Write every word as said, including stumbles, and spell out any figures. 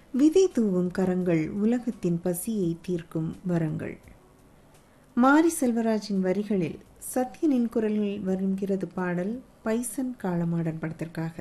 விதை தூவும் கரங்கள் உலகத்தின் பசியை தீர்க்கும் வரங்கள். மாரி செல்வராஜின் வரிகளில் சத்யனின் குரலில் வருகிறது பாடல் பைசன் காளமாடன் படத்திற்காக.